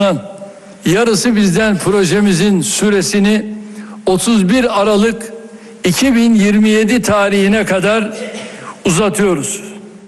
Yarısı bizden projemizin süresini 31 Aralık 2027 tarihine kadar uzatıyoruz.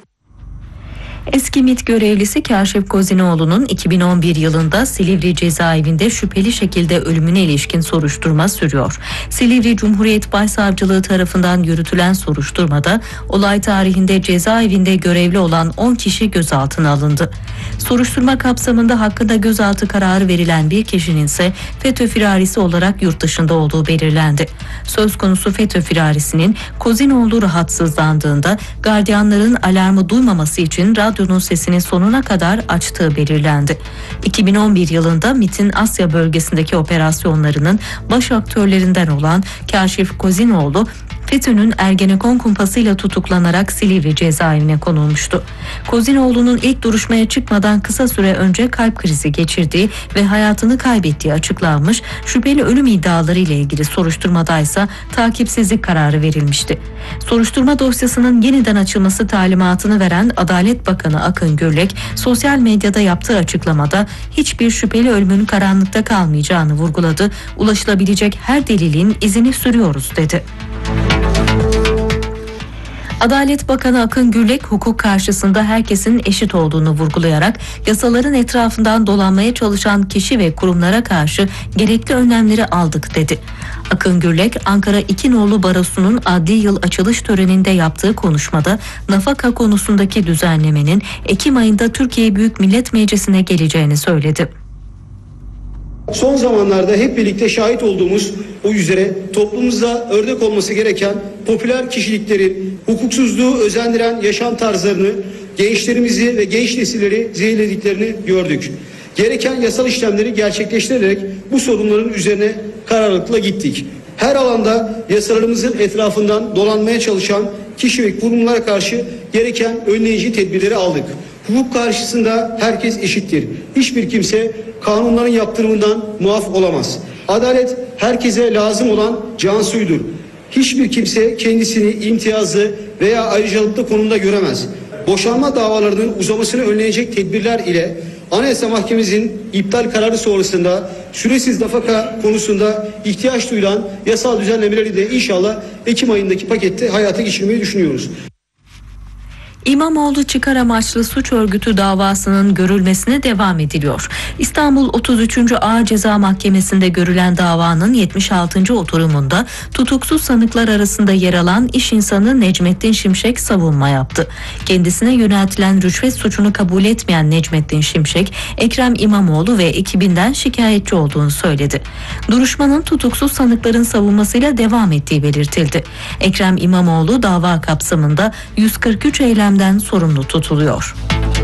Eski MİT görevlisi Kaşif Kozinoğlu'nun 2011 yılında Silivri cezaevinde şüpheli şekilde ölümüne ilişkin soruşturma sürüyor. Silivri Cumhuriyet Başsavcılığı tarafından yürütülen soruşturmada olay tarihinde cezaevinde görevli olan 10 kişi gözaltına alındı. Soruşturma kapsamında hakkında gözaltı kararı verilen bir kişinin ise FETÖ firarisi olarak yurt dışında olduğu belirlendi. Söz konusu FETÖ firarisinin Kozinoğlu rahatsızlandığında gardiyanların alarmı duymaması için radyonun sesini sonuna kadar açtığı belirlendi. 2011 yılında MİT'in Asya bölgesindeki operasyonlarının baş aktörlerinden olan Kaşif Kozinoğlu, FETÖ'nün Ergenekon kumpasıyla tutuklanarak Silivri cezaevine konulmuştu. Kozinoğlu'nun ilk duruşmaya çıkmadan kısa süre önce kalp krizi geçirdiği ve hayatını kaybettiği açıklanmış, şüpheli ölüm iddiaları ile ilgili soruşturmadaysa takipsizlik kararı verilmişti. Soruşturma dosyasının yeniden açılması talimatını veren Adalet Bakanı Akın Gürlek, sosyal medyada yaptığı açıklamada hiçbir şüpheli ölümün karanlıkta kalmayacağını vurguladı. Ulaşılabilecek her delilin izini sürüyoruz dedi. Adalet Bakanı Akın Gürlek, hukuk karşısında herkesin eşit olduğunu vurgulayarak yasaların etrafından dolanmaya çalışan kişi ve kurumlara karşı gerekli önlemleri aldık dedi. Akın Gürlek, Ankara 2 Nolu Barosu'nun adli yıl açılış töreninde yaptığı konuşmada nafaka konusundaki düzenlemenin Ekim ayında Türkiye Büyük Millet Meclisi'ne geleceğini söyledi. Son zamanlarda hep birlikte şahit olduğumuz o üzere toplumumuzda örnek olması gereken popüler kişiliklerin hukuksuzluğu özendiren yaşam tarzlarını, gençlerimizi ve genç nesilleri zehirlediklerini gördük. Gereken yasal işlemleri gerçekleştirerek bu sorunların üzerine kararlılıkla gittik. Her alanda yasalarımızın etrafından dolanmaya çalışan kişi ve kurumlara karşı gereken önleyici tedbirleri aldık. Hukuk karşısında herkes eşittir. Hiçbir kimse kanunların yaptırımından muaf olamaz. Adalet herkese lazım olan cansuydur. Hiçbir kimse kendisini imtiyazlı veya ayrıcalıklı konumda göremez. Boşanma davalarının uzamasını önleyecek tedbirler ile Anayasa Mahkememizin iptal kararı sonrasında süresiz nafaka konusunda ihtiyaç duyulan yasal düzenlemeleri de inşallah Ekim ayındaki pakette hayata geçirmeyi düşünüyoruz. İmamoğlu çıkar amaçlı suç örgütü davasının görülmesine devam ediliyor. İstanbul 33. Ağır Ceza Mahkemesi'nde görülen davanın 76. oturumunda tutuksuz sanıklar arasında yer alan iş insanı Necmettin Şimşek savunma yaptı. Kendisine yöneltilen rüşvet suçunu kabul etmeyen Necmettin Şimşek, Ekrem İmamoğlu ve ekibinden şikayetçi olduğunu söyledi. Duruşmanın tutuksuz sanıkların savunmasıyla devam ettiği belirtildi. Ekrem İmamoğlu dava kapsamında 143 eylemden sorumlu tutuluyor.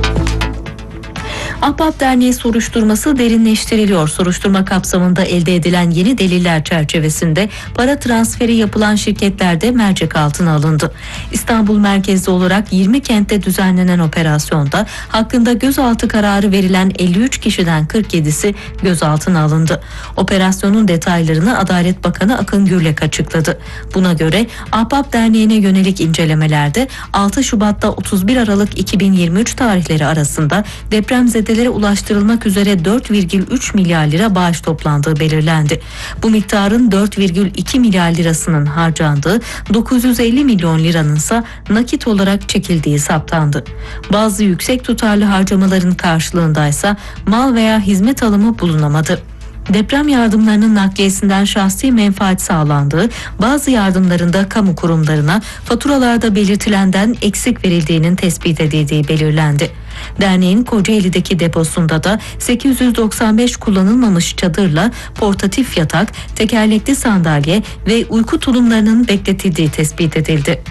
Ahbap Derneği soruşturması derinleştiriliyor. Soruşturma kapsamında elde edilen yeni deliller çerçevesinde para transferi yapılan şirketlerde mercek altına alındı. İstanbul merkezli olarak 20 kentte düzenlenen operasyonda hakkında gözaltı kararı verilen 53 kişiden 47'si gözaltına alındı. Operasyonun detaylarını Adalet Bakanı Akın Gürlek açıkladı. Buna göre Ahbap Derneği'ne yönelik incelemelerde 6 Şubat'ta 31 Aralık 2023 tarihleri arasında depremzedelere ulaştırılmak üzere 4,3 milyar lira bağış toplandığı belirlendi. Bu miktarın 4,2 milyar lirasının harcandığı, 950 milyon liranın ise nakit olarak çekildiği saptandı. Bazı yüksek tutarlı harcamaların karşılığındaysa mal veya hizmet alımı bulunamadı. Deprem yardımlarının nakliyesinden şahsi menfaat sağlandığı, bazı yardımlarında kamu kurumlarına faturalarda belirtilenden eksik verildiğinin tespit edildiği belirlendi. Derneğin Kocaeli'deki deposunda da 895 kullanılmamış çadırla portatif yatak, tekerlekli sandalye ve uyku tulumlarının bekletildiği tespit edildi.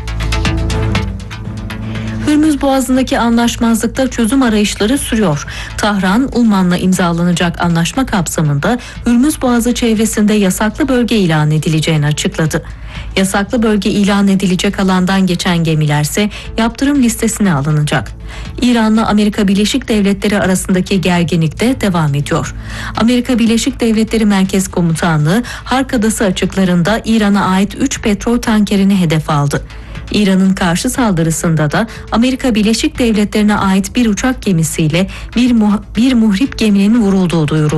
Hürmüz Boğazı'ndaki anlaşmazlıkta çözüm arayışları sürüyor. Tahran, Umman'la imzalanacak anlaşma kapsamında Hürmüz Boğazı çevresinde yasaklı bölge ilan edileceğini açıkladı. Yasaklı bölge ilan edilecek alandan geçen gemilerse yaptırım listesine alınacak. İran'la Amerika Birleşik Devletleri arasındaki gerginlik de devam ediyor. Amerika Birleşik Devletleri Merkez Komutanlığı Hark Adası açıklarında İran'a ait 3 petrol tankerini hedef aldı. İran'ın karşı saldırısında da Amerika Birleşik Devletleri'ne ait bir uçak gemisiyle bir muhrip geminin vurulduğu duyuruldu.